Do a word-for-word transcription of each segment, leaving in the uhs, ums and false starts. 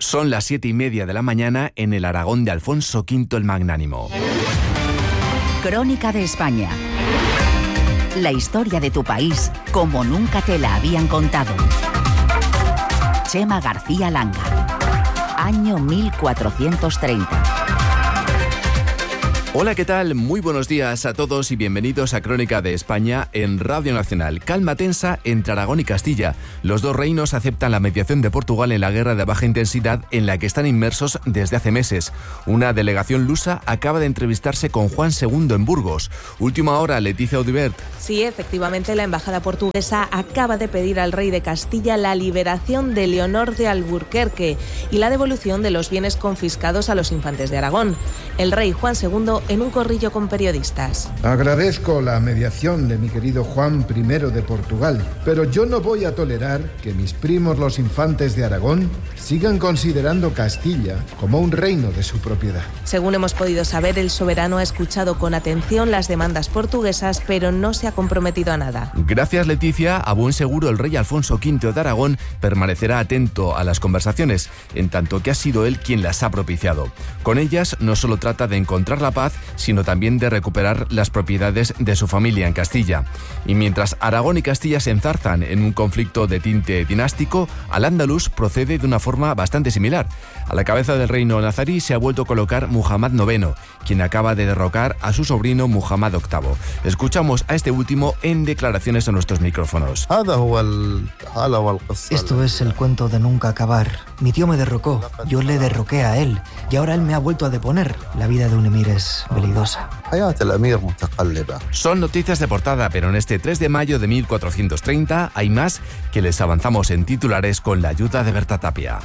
Son las siete y media de la mañana en el Aragón de Alfonso quinto el Magnánimo. Crónica de España. La historia de tu país como nunca te la habían contado. Chema García Langa. Año mil cuatrocientos treinta. Hola, ¿qué tal? Muy buenos días a todos y bienvenidos a Crónica de España en Radio Nacional. Calma tensa entre Aragón y Castilla. Los dos reinos aceptan la mediación de Portugal en la guerra de baja intensidad en la que están inmersos desde hace meses. Una delegación lusa acaba de entrevistarse con Juan segundo en Burgos. Última hora, Leticia Audibert. Sí, efectivamente, la embajada portuguesa acaba de pedir al rey de Castilla la liberación de Leonor de Alburquerque y la devolución de los bienes confiscados a los infantes de Aragón. El rey Juan segundo en un corrillo con periodistas. Agradezco la mediación de mi querido Juan primero de Portugal, pero yo no voy a tolerar que mis primos los infantes de Aragón sigan considerando Castilla como un reino de su propiedad. Según hemos podido saber, el soberano ha escuchado con atención las demandas portuguesas, pero no se ha comprometido a nada. Gracias, Leticia. A buen seguro el rey Alfonso quinto de Aragón permanecerá atento a las conversaciones, en tanto que ha sido él quien las ha propiciado. Con ellas no solo trata de encontrar la paz, sino también de recuperar las propiedades de su familia en Castilla. Y mientras Aragón y Castilla se enzarzan en un conflicto de tinte dinástico, Al-Ándalus procede de una forma bastante similar. A la cabeza del reino nazarí se ha vuelto a colocar Muhammad noveno, quien acaba de derrocar a su sobrino Muhammad octavo. Escuchamos a este último en declaraciones a nuestros micrófonos. Esto es el cuento de nunca acabar. Mi tío me derrocó, yo le derroqué a él, y ahora él me ha vuelto a deponer. La vida de un emir es peligrosa. Son noticias de portada, pero en este tres de mayo de mil cuatrocientos treinta hay más que les avanzamos en titulares con la ayuda de Berta Tapia.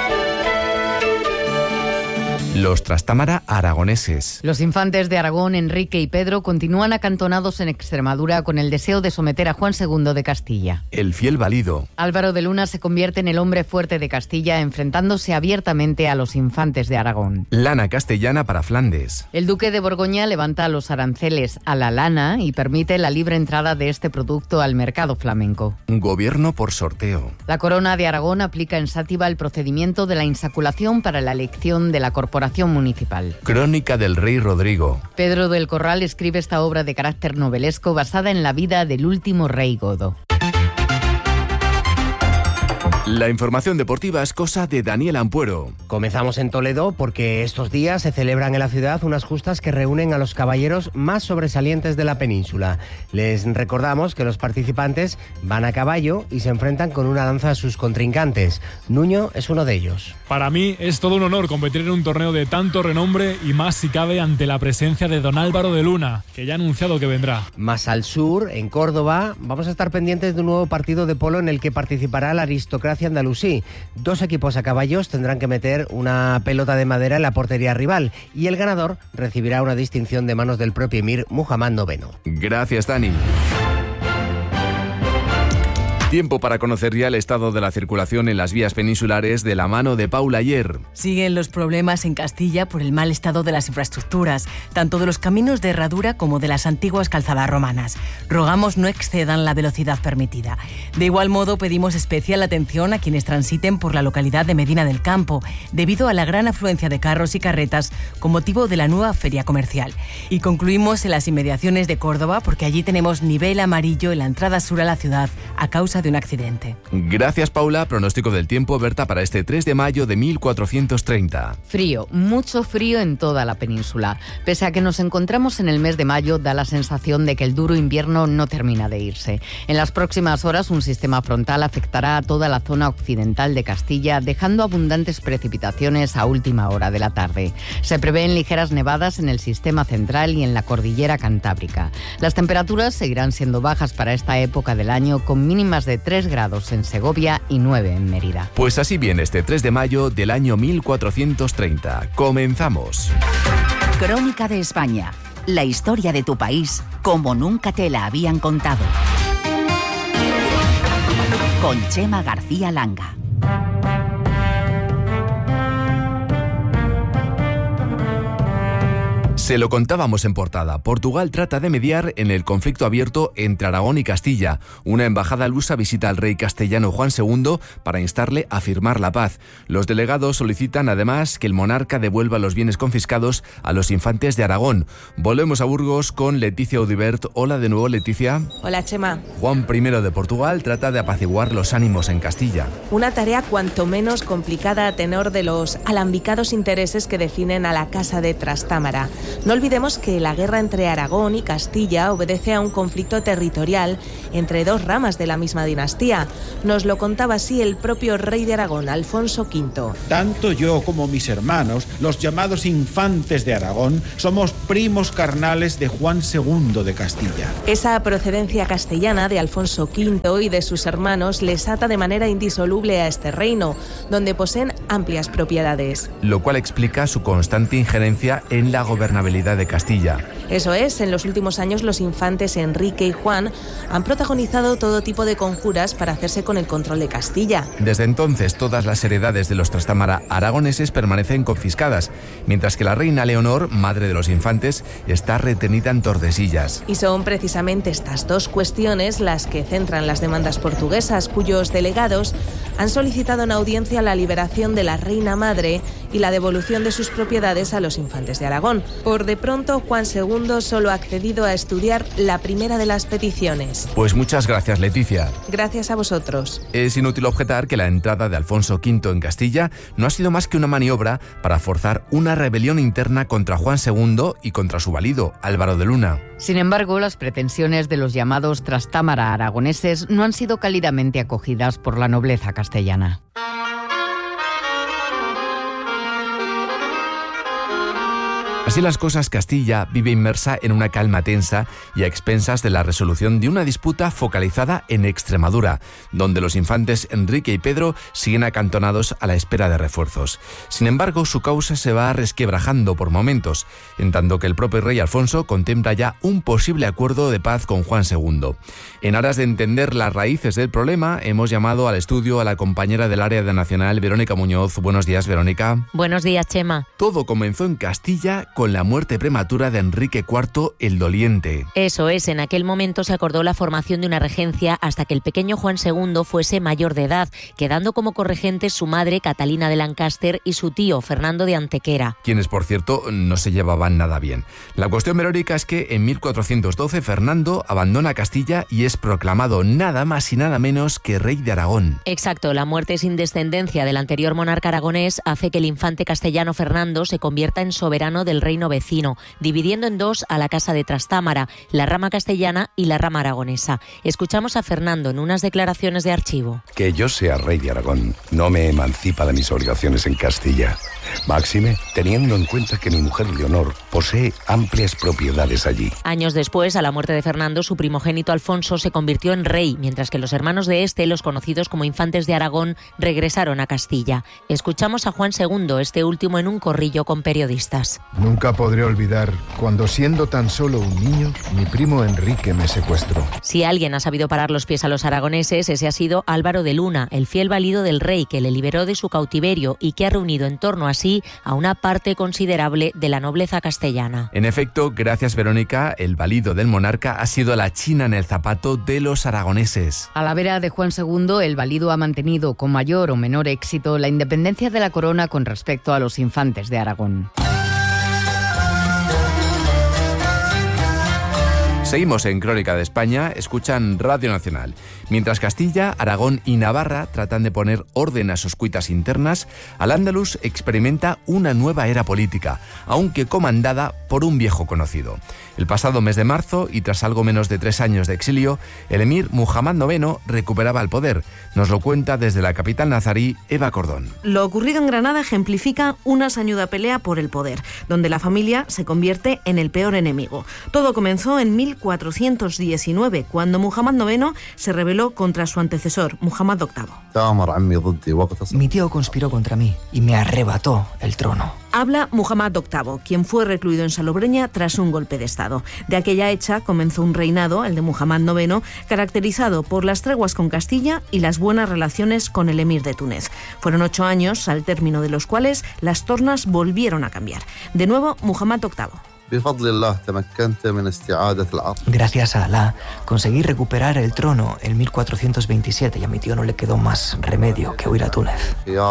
Los Trastámara aragoneses. Los infantes de Aragón, Enrique y Pedro, continúan acantonados en Extremadura con el deseo de someter a Juan segundo de Castilla. El fiel valido. Álvaro de Luna se convierte en el hombre fuerte de Castilla, enfrentándose abiertamente a los infantes de Aragón. Lana castellana para Flandes. El duque de Borgoña levanta los aranceles a la lana y permite la libre entrada de este producto al mercado flamenco. Gobierno por sorteo. La corona de Aragón aplica en Sátiva el procedimiento de la insaculación para la elección de la corporación municipal. Crónica del rey Rodrigo. Pedro del Corral escribe esta obra de carácter novelesco basada en la vida del último rey godo. La información deportiva es cosa de Daniel Ampuero. Comenzamos en Toledo porque estos días se celebran en la ciudad unas justas que reúnen a los caballeros más sobresalientes de la península. Les recordamos que los participantes van a caballo y se enfrentan con una danza a sus contrincantes. Nuño es uno de ellos. Para mí es todo un honor competir en un torneo de tanto renombre y más si cabe ante la presencia de don Álvaro de Luna, que ya ha anunciado que vendrá. Más al sur, en Córdoba, vamos a estar pendientes de un nuevo partido de polo en el que participará la aristocracia andalusí. Dos equipos a caballos tendrán que meter una pelota de madera en la portería rival y el ganador recibirá una distinción de manos del propio emir Muhammad noveno. Gracias, Dani. Tiempo para conocer ya el estado de la circulación en las vías peninsulares de la mano de Paula Ayer. Siguen los problemas en Castilla por el mal estado de las infraestructuras, tanto de los caminos de herradura como de las antiguas calzadas romanas. Rogamos no excedan la velocidad permitida. De igual modo, pedimos especial atención a quienes transiten por la localidad de Medina del Campo, debido a la gran afluencia de carros y carretas con motivo de la nueva feria comercial. Y concluimos en las inmediaciones de Córdoba, porque allí tenemos nivel amarillo en la entrada sur a la ciudad a causa de un accidente. Gracias, Paula. Pronóstico del tiempo, Berta, para este tres de mayo de mil cuatrocientos treinta. Frío, mucho frío en toda la península. Pese a que nos encontramos en el mes de mayo, da la sensación de que el duro invierno no termina de irse. En las próximas horas, un sistema frontal afectará a toda la zona occidental de Castilla, dejando abundantes precipitaciones a última hora de la tarde. Se prevén ligeras nevadas en el sistema central y en la cordillera cantábrica. Las temperaturas seguirán siendo bajas para esta época del año, con mínimas de tres grados en Segovia y nueve en Mérida. Pues así viene este tres de mayo del año mil cuatrocientos treinta. Comenzamos. Crónica de España. La historia de tu país como nunca te la habían contado. Con Chema García Langa. Se lo contábamos en portada. Portugal trata de mediar en el conflicto abierto entre Aragón y Castilla. Una embajada lusa visita al rey castellano Juan segundo para instarle a firmar la paz. Los delegados solicitan además que el monarca devuelva los bienes confiscados a los infantes de Aragón. Volvemos a Burgos con Leticia Audibert. Hola de nuevo, Leticia. Hola, Chema. Juan primero de Portugal trata de apaciguar los ánimos en Castilla. Una tarea cuanto menos complicada a tenor de los alambicados intereses que definen a la Casa de Trastámara. No olvidemos que la guerra entre Aragón y Castilla obedece a un conflicto territorial entre dos ramas de la misma dinastía. Nos lo contaba así el propio rey de Aragón, Alfonso quinto. Tanto yo como mis hermanos, los llamados infantes de Aragón, somos primos carnales de Juan segundo de Castilla. Esa procedencia castellana de Alfonso quinto y de sus hermanos les ata de manera indisoluble a este reino, donde poseen amplias propiedades. Lo cual explica su constante injerencia en la gobernabilidad de Castilla. Eso es, en los últimos años los infantes Enrique y Juan han protagonizado todo tipo de conjuras para hacerse con el control de Castilla. Desde entonces, todas las heredades de los Trastámara aragoneses permanecen confiscadas, mientras que la reina Leonor, madre de los infantes, está retenida en Tordesillas. Y son precisamente estas dos cuestiones las que centran las demandas portuguesas, cuyos delegados han solicitado en audiencia la liberación de la reina madre y la devolución de sus propiedades a los infantes de Aragón. Por de pronto, Juan segundo solo ha accedido a estudiar la primera de las peticiones. Pues muchas gracias, Leticia. Gracias a vosotros. Es inútil objetar que la entrada de Alfonso quinto en Castilla no ha sido más que una maniobra para forzar una rebelión interna contra Juan segundo y contra su valido, Álvaro de Luna. Sin embargo, las pretensiones de los llamados Trastámara aragoneses no han sido cálidamente acogidas por la nobleza castellana. Así las cosas, Castilla vive inmersa en una calma tensa y a expensas de la resolución de una disputa focalizada en Extremadura, donde los infantes Enrique y Pedro siguen acantonados a la espera de refuerzos. Sin embargo, su causa se va resquebrajando por momentos, en tanto que el propio rey Alfonso contempla ya un posible acuerdo de paz con Juan segundo. En aras de entender las raíces del problema, hemos llamado al estudio a la compañera del área de Nacional, Verónica Muñoz. Buenos días, Verónica. Buenos días, Chema. Todo comenzó en Castilla con la muerte prematura de Enrique cuarto el Doliente. Eso es, en aquel momento se acordó la formación de una regencia hasta que el pequeño Juan segundo fuese mayor de edad, quedando como corregentes su madre Catalina de Lancaster y su tío Fernando de Antequera. Quienes, por cierto, no se llevaban nada bien. La cuestión, Verónica, es que en mil cuatrocientos doce Fernando abandona Castilla y es proclamado nada más y nada menos que rey de Aragón. Exacto, la muerte sin descendencia del anterior monarca aragonés hace que el infante castellano Fernando se convierta en soberano del reino vecino, dividiendo en dos a la Casa de Trastámara, la rama castellana y la rama aragonesa. Escuchamos a Fernando en unas declaraciones de archivo. Que yo sea rey de Aragón no me emancipa de mis obligaciones en Castilla. Máxime, teniendo en cuenta que mi mujer Leonor posee amplias propiedades allí. Años después, a la muerte de Fernando, su primogénito Alfonso se convirtió en rey, mientras que los hermanos de este, los conocidos como infantes de Aragón, regresaron a Castilla. Escuchamos a Juan segundo, este último en un corrillo con periodistas. Nunca podré olvidar cuando, siendo tan solo un niño, mi primo Enrique me secuestró. Si alguien ha sabido parar los pies a los aragoneses, ese ha sido Álvaro de Luna, el fiel valido del rey que le liberó de su cautiverio y que ha reunido en torno a sí a una parte considerable de la nobleza castellana. En efecto, gracias, Verónica, el valido del monarca ha sido la china en el zapato de los aragoneses. A la vera de Juan segundo, el valido ha mantenido con mayor o menor éxito la independencia de la corona con respecto a los infantes de Aragón. Seguimos en Crónica de España, escuchan Radio Nacional. Mientras Castilla, Aragón y Navarra tratan de poner orden a sus cuitas internas, Al-Ándalus experimenta una nueva era política, aunque comandada por un viejo conocido. El pasado mes de marzo, y tras algo menos de tres años de exilio, el emir Muhammad noveno recuperaba el poder. Nos lo cuenta desde la capital nazarí, Eva Cordón. Lo ocurrido en Granada ejemplifica una sañuda pelea por el poder, donde la familia se convierte en el peor enemigo. Todo comenzó en mil cuatrocientos diecinueve, cuando Muhammad noveno se rebeló contra su antecesor, Muhammad octavo. Mi tío conspiró contra mí y me arrebató el trono. Habla Muhammad octavo, quien fue recluido en Salobreña tras un golpe de Estado. De aquella hecha comenzó un reinado, el de Muhammad noveno, caracterizado por las treguas con Castilla y las buenas relaciones con el emir de Túnez. Fueron ocho años, al término de los cuales las tornas volvieron a cambiar. De nuevo, Muhammad octavo. Gracias a Alá, conseguí recuperar el trono en mil cuatrocientos veintisiete y a mi tío no le quedó más remedio que huir a Túnez.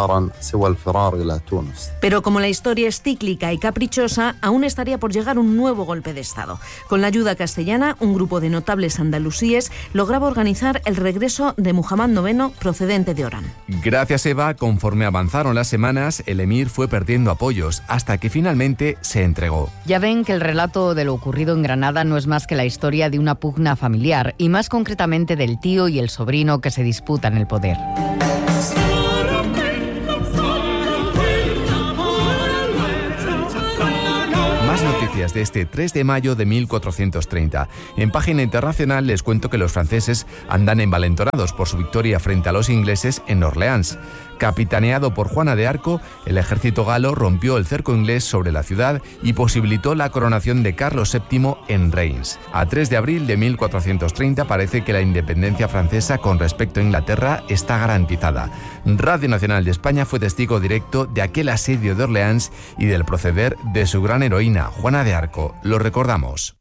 Pero como la historia es cíclica y caprichosa, aún estaría por llegar un nuevo golpe de Estado. Con la ayuda castellana, un grupo de notables andalusíes lograba organizar el regreso de Muhammad noveno procedente de Orán. Gracias, Eva, conforme avanzaron las semanas, el emir fue perdiendo apoyos hasta que finalmente se entregó. Ya ven que el relato de lo ocurrido en Granada no es más que la historia de una pugna familiar y más concretamente del tío y el sobrino que se disputan el poder. Más noticias de este tres de mayo de mil cuatrocientos treinta. En página internacional les cuento que los franceses andan envalentonados por su victoria frente a los ingleses en Orleans. Capitaneado por Juana de Arco, el ejército galo rompió el cerco inglés sobre la ciudad y posibilitó la coronación de Carlos séptimo en Reims. A tres de abril de mil cuatrocientos treinta parece que la independencia francesa con respecto a Inglaterra está garantizada. Radio Nacional de España fue testigo directo de aquel asedio de Orleans y del proceder de su gran heroína, Juana de Arco. Lo recordamos.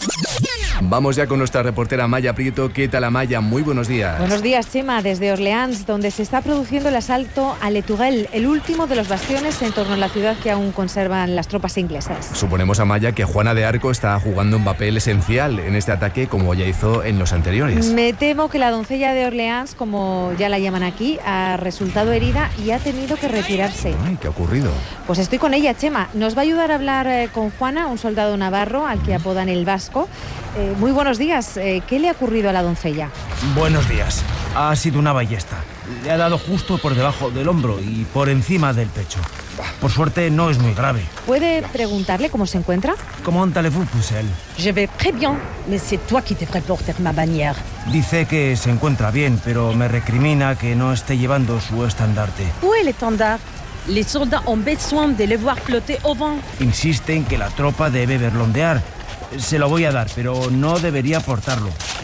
Vamos ya con nuestra reportera Maya Prieto. ¿Qué tal, Maya? Muy buenos días. Buenos días, Chema, desde Orleans, donde se está produciendo el asalto a Le Tourelle, el último de los bastiones en torno a la ciudad que aún conservan las tropas inglesas. Suponemos, Amaya, que Juana de Arco está jugando un papel esencial en este ataque, como ya hizo en los anteriores. Me temo que la doncella de Orleans, como ya la llaman aquí, ha resultado herida y ha tenido que retirarse. Ay, ¿qué ha ocurrido? Pues estoy con ella, Chema. Nos va a ayudar a hablar eh, con Juana, un soldado navarro al que apodan el Vasco. Eh, muy buenos días. Eh, ¿Qué le ha ocurrido a la doncella? Buenos días. Ha sido una ballesta. Le ha dado justo por debajo del hombro y por encima del pecho. Por suerte no es muy grave. ¿Puede preguntarle cómo se encuentra? ¿Comment allez-vous, Pucelle? Je vais très bien, mais c'est toi qui devrais porter ma bannière. Dice que se encuentra bien, pero me recrimina que no esté llevando su estandarte. Où est l'étendard? Les soldats ont besoin de le voir flotter au vent. Insiste en que la tropa debe verlo ondear. Se lo voy a dar, pero no debería portarlo.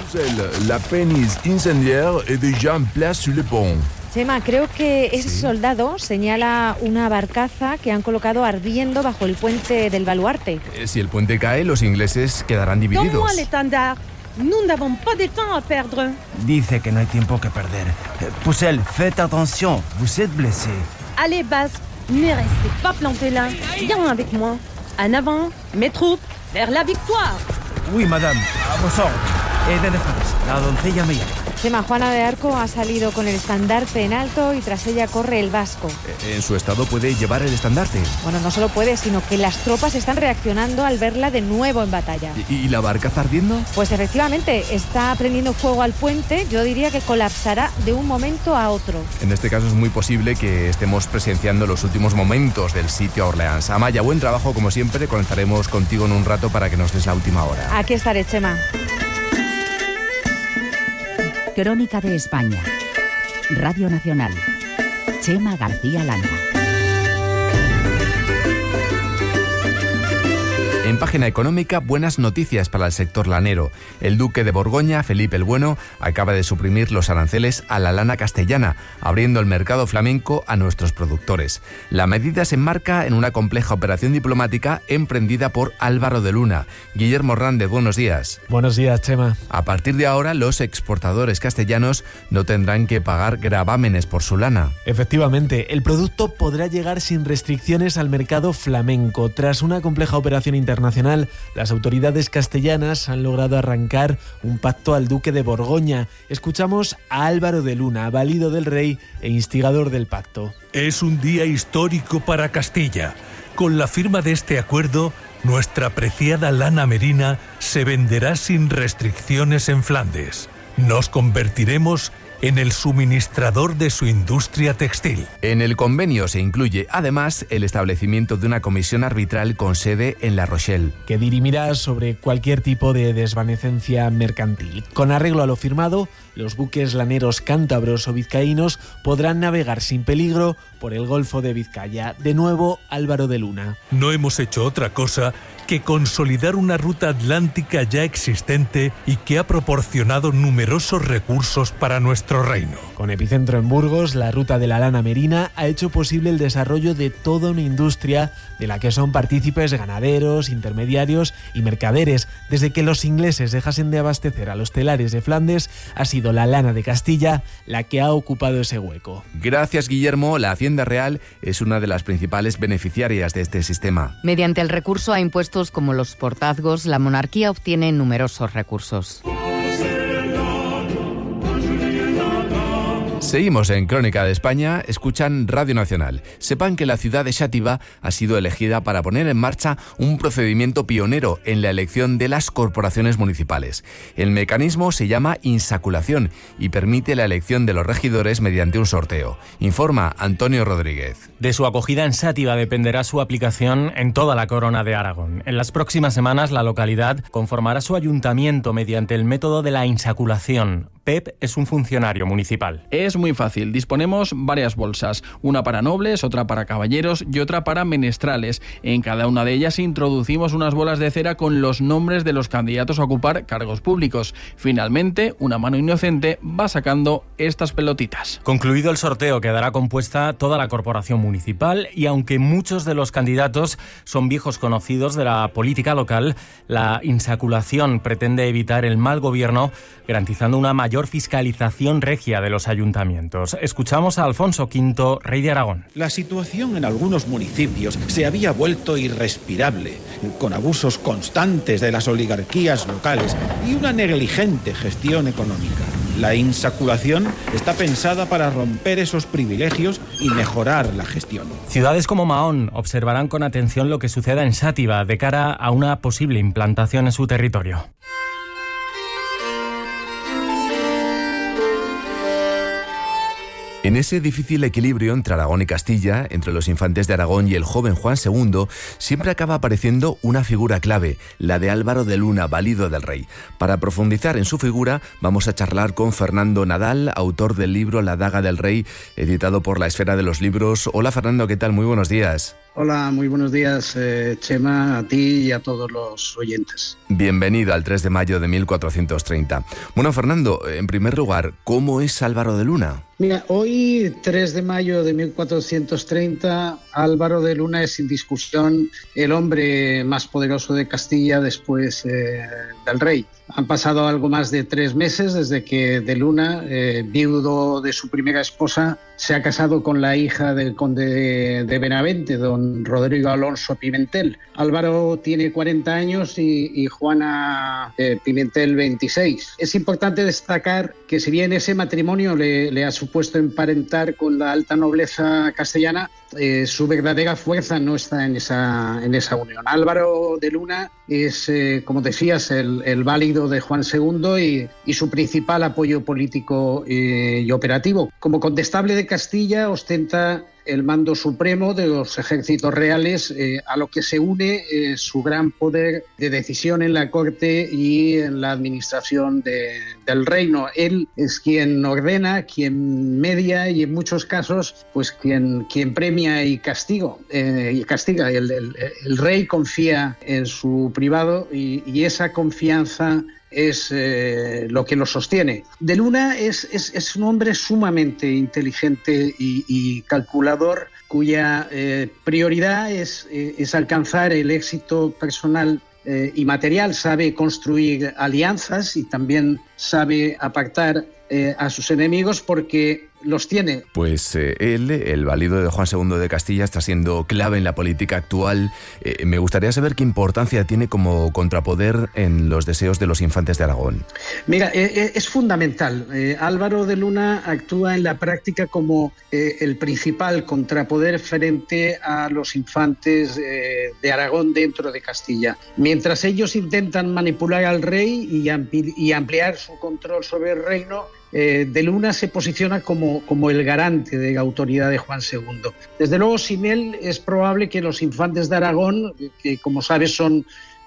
La péniche incendiaire est déjà en place sur le pont. Chema, creo que ese sí. soldado señala una barcaza que han colocado ardiendo bajo el puente del baluarte. Eh, si el puente cae, los ingleses quedarán divididos. Toma l'étendard. Nous n'avons pas de temps à perdre. Dice que no hay tiempo que perder. Pucelle, faites attention, vous êtes blessé. Allez, Basque, ne restez pas plantés là. Viens avec moi. En avant, mes troupes. ¡Vers la victoire! Oui, madame, a vos órdenes. He de dejaros. La doncella me llama. Chema, Juana de Arco ha salido con el estandarte en alto y tras ella corre el Vasco. ¿En su estado puede llevar el estandarte? Bueno, no solo puede, sino que las tropas están reaccionando al verla de nuevo en batalla. ¿Y, y la barcaza ardiendo? Pues efectivamente, está prendiendo fuego al puente. Yo diría que colapsará de un momento a otro. En este caso es muy posible que estemos presenciando los últimos momentos del sitio a Orleans. Amaya, buen trabajo como siempre. Conectaremos contigo en un rato para que nos des la última hora. Aquí estaré, Chema. Crónica de España. Radio Nacional. Chema García Landa. En página económica, buenas noticias para el sector lanero. El duque de Borgoña, Felipe el Bueno, acaba de suprimir los aranceles a la lana castellana, abriendo el mercado flamenco a nuestros productores. La medida se enmarca en una compleja operación diplomática emprendida por Álvaro de Luna. Guillermo Hernández, buenos días. Buenos días, Chema. A partir de ahora, los exportadores castellanos no tendrán que pagar gravámenes por su lana. Efectivamente, el producto podrá llegar sin restricciones al mercado flamenco. Tras una compleja operación internacional, Nacional, las autoridades castellanas han logrado arrancar un pacto al duque de Borgoña. Escuchamos a Álvaro de Luna, valido del rey e instigador del pacto. Es un día histórico para Castilla. Con la firma de este acuerdo, nuestra preciada lana merina se venderá sin restricciones en Flandes. Nos convertiremos en el suministrador de su industria textil. En el convenio se incluye, además, el establecimiento de una comisión arbitral con sede en La Rochelle, que dirimirá sobre cualquier tipo de desvanecencia mercantil. Con arreglo a lo firmado, los buques laneros cántabros o vizcaínos podrán navegar sin peligro por el Golfo de Vizcaya. De nuevo, Álvaro de Luna. No hemos hecho otra cosa que consolidar una ruta atlántica ya existente y que ha proporcionado numerosos recursos para nuestro reino. Con epicentro en Burgos, la ruta de la lana merina ha hecho posible el desarrollo de toda una industria de la que son partícipes ganaderos, intermediarios y mercaderes. Desde que los ingleses dejasen de abastecer a los telares de Flandes, ha sido la lana de Castilla la que ha ocupado ese hueco. Gracias, Guillermo. La Hacienda Real es una de las principales beneficiarias de este sistema. Mediante el recurso a impuestos como los portazgos, la monarquía obtiene numerosos recursos. Seguimos en Crónica de España, escuchan Radio Nacional. Sepan que la ciudad de Xàtiva ha sido elegida para poner en marcha un procedimiento pionero en la elección de las corporaciones municipales. El mecanismo se llama insaculación y permite la elección de los regidores mediante un sorteo. Informa Antonio Rodríguez. De su acogida en Xàtiva dependerá su aplicación en toda la Corona de Aragón. En las próximas semanas la localidad conformará su ayuntamiento mediante el método de la insaculación. Pep es un funcionario municipal. Es muy fácil. Disponemos varias bolsas, una para nobles, otra para caballeros y otra para menestrales. En cada una de ellas introducimos unas bolas de cera con los nombres de los candidatos a ocupar cargos públicos. Finalmente, una mano inocente va sacando estas pelotitas. Concluido el sorteo, quedará compuesta toda la corporación municipal y aunque muchos de los candidatos son viejos conocidos de la política local, la insaculación pretende evitar el mal gobierno, garantizando una mayor fiscalización regia de los ayuntamientos. Escuchamos a Alfonso quinto, rey de Aragón. La situación en algunos municipios se había vuelto irrespirable, con abusos constantes de las oligarquías locales y una negligente gestión económica. La insaculación está pensada para romper esos privilegios y mejorar la gestión. Ciudades como Mahón observarán con atención lo que suceda en Xàtiva de cara a una posible implantación en su territorio. En ese difícil equilibrio entre Aragón y Castilla, entre los infantes de Aragón y el joven Juan segundo, siempre acaba apareciendo una figura clave, la de Álvaro de Luna, valido del rey. Para profundizar en su figura, vamos a charlar con Fernando Nadal, autor del libro La daga del rey, editado por La Esfera de los Libros. Hola Fernando, ¿qué tal? Muy buenos días. Hola, muy buenos días, eh, Chema, a ti y a todos los oyentes. Bienvenido al tres de mayo de mil cuatrocientos treinta. Bueno, Fernando, en primer lugar, ¿cómo es Álvaro de Luna? Mira, hoy, tres de mayo de mil cuatrocientos treinta, Álvaro de Luna es sin discusión el hombre más poderoso de Castilla después eh, del rey. Han pasado algo más de tres meses desde que de Luna, eh, viudo de su primera esposa, se ha casado con la hija del conde de, de Benavente, don Rodrigo Alonso Pimentel. Álvaro tiene cuarenta años y, y Juana eh, Pimentel veintiséis. Es importante destacar que si bien ese matrimonio le, le ha supuesto emparentar con la alta nobleza castellana, eh, su verdadera fuerza no está en esa, en esa unión. Álvaro de Luna es, eh, como decías, el, el válido de Juan segundo y, y su principal apoyo político eh, y operativo. Como condestable de Castilla ostenta el mando supremo de los ejércitos reales, eh, a lo que se une eh, su gran poder de decisión en la corte y en la administración de, del reino. Él es quien ordena, quien media y en muchos casos pues quien, quien premia y, castigo, eh, y castiga. El, el, el rey confía en su privado y, y esa confianza es eh, lo que lo sostiene. De Luna es, es, es un hombre sumamente inteligente y, y calculador, cuya eh, prioridad es, eh, es alcanzar el éxito personal eh, y material. Sabe construir alianzas y también sabe apartar eh, a sus enemigos porque los tiene. Pues eh, él, el válido de Juan segundo de Castilla, está siendo clave en la política actual. Eh, me gustaría saber qué importancia tiene como contrapoder en los deseos de los infantes de Aragón. Mira, eh, es fundamental. Eh, Álvaro de Luna actúa en la práctica como eh, el principal contrapoder frente a los infantes eh, de Aragón dentro de Castilla. Mientras ellos intentan manipular al rey y, ampli- y ampliar su control sobre el reino, Eh, de Luna se posiciona como, como el garante de la autoridad de Juan segundo. Desde luego, sin él es probable que los infantes de Aragón, que como sabes son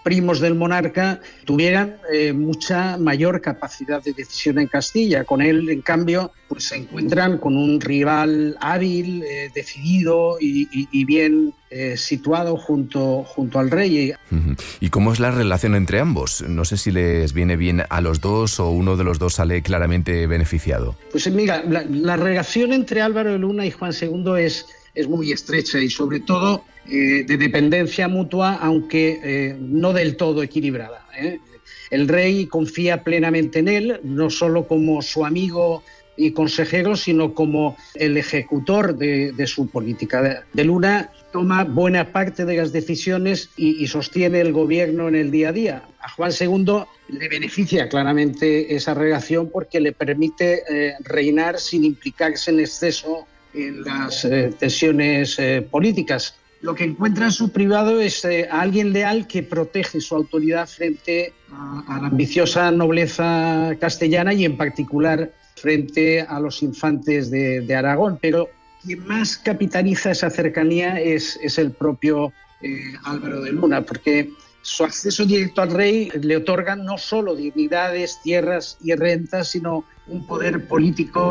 primos del monarca tuvieran eh, mucha mayor capacidad de decisión en Castilla. Con él, en cambio, pues se encuentran con un rival hábil, eh, decidido y, y, y bien eh, situado junto, junto al rey. ¿Y cómo es la relación entre ambos? No sé si les viene bien a los dos o uno de los dos sale claramente beneficiado. Pues mira, la, la relación entre Álvaro de Luna y Juan segundo es, es muy estrecha y sobre todo eh, de dependencia mutua, aunque eh, no del todo equilibrada, ¿eh? El rey confía plenamente en él, no solo como su amigo y consejero, sino como el ejecutor de, de su política. De, de Luna toma buena parte de las decisiones y, y sostiene el gobierno en el día a día. A Juan segundo le beneficia claramente esa relación porque le permite eh, reinar sin implicarse en exceso en las eh, tensiones eh, políticas. Lo que encuentra en su privado es eh, a alguien leal que protege su autoridad frente a, a la ambiciosa nobleza castellana y en particular frente a los infantes de, de Aragón. Pero quien más capitaliza esa cercanía es, es el propio eh, Álvaro de Luna, porque su acceso directo al rey le otorga no solo dignidades, tierras y rentas, sino un poder político